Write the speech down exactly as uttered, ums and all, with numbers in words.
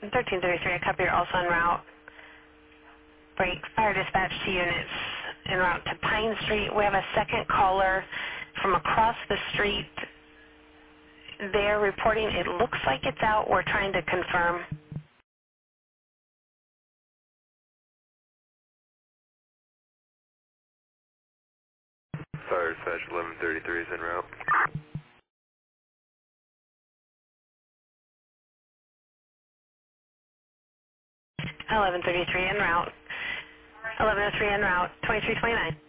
thirteen thirty-three, I copy, you're also en route. Break fire dispatch to units en route to Pine Street. We have a second caller from across the street. They're reporting it looks like it's out. We're trying to confirm. Fire dispatch eleven thirty-three is en route. eleven thirty-three en route. eleven oh three en route. twenty-three twenty-nine.